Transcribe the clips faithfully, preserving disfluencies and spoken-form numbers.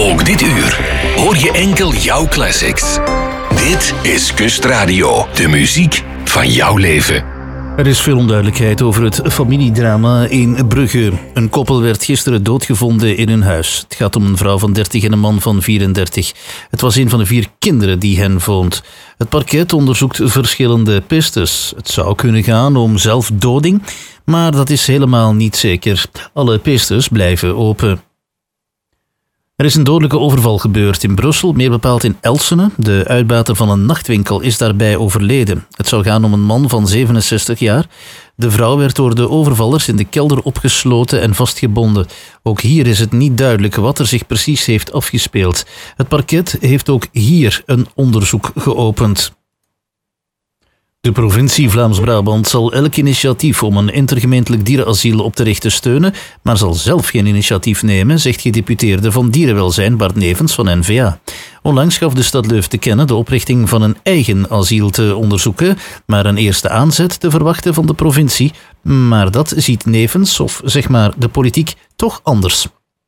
Ook dit uur hoor je enkel jouw classics. Dit is Kustradio, de muziek van jouw leven. Er is veel onduidelijkheid over het familiedrama in Brugge. Een koppel werd gisteren doodgevonden in hun huis. Het gaat om een vrouw van dertig en een man van vierendertig. Het was een van de vier kinderen die hen vond. Het parket onderzoekt verschillende pistes. Het zou kunnen gaan om zelfdoding, maar dat is helemaal niet zeker. Alle pistes blijven open. Er is een dodelijke overval gebeurd in Brussel, meer bepaald in Elsene. De uitbater van een nachtwinkel is daarbij overleden. Het zou gaan om een man van zevenenzestig jaar. De vrouw werd door de overvallers in de kelder opgesloten en vastgebonden. Ook hier is het niet duidelijk wat er zich precies heeft afgespeeld. Het parket heeft ook hier een onderzoek geopend. De provincie Vlaams-Brabant zal elk initiatief om een intergemeentelijk dierenasiel op te richten steunen, maar zal zelf geen initiatief nemen, zegt gedeputeerde van Dierenwelzijn Bart Nevens van N V A. Onlangs gaf de stad Leuven te kennen de oprichting van een eigen asiel te onderzoeken, maar een eerste aanzet te verwachten van de provincie. Maar dat ziet Nevens, of zeg maar de politiek, toch anders.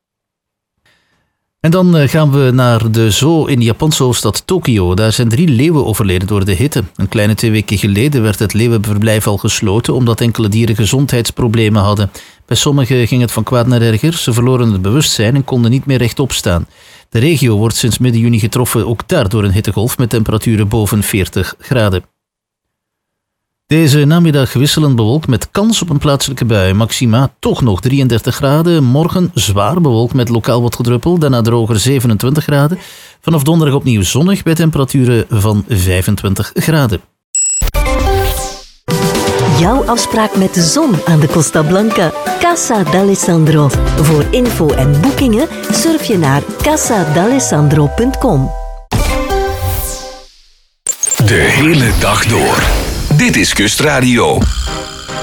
En dan gaan we naar de zoo in de Japanse hoofdstad Tokio. Daar zijn drie leeuwen overleden door de hitte. Een kleine twee weken geleden werd het leeuwenverblijf al gesloten omdat enkele dieren gezondheidsproblemen hadden. Bij sommigen ging het van kwaad naar erger. Ze verloren het bewustzijn en konden niet meer rechtop staan. De regio wordt sinds midden juni getroffen, ook daar door een hittegolf met temperaturen boven veertig graden. Deze namiddag wisselend bewolkt met kans op een plaatselijke bui. Maxima toch nog drieëndertig graden. Morgen zwaar bewolkt met lokaal wat gedruppel. Daarna droger zevenentwintig graden. Vanaf donderdag opnieuw zonnig bij temperaturen van vijfentwintig graden. Jouw afspraak met de zon aan de Costa Blanca. Casa d'Alessandro. Voor info en boekingen surf je naar casa d'alessandro punt com. De hele dag door. Dit is Kustradio.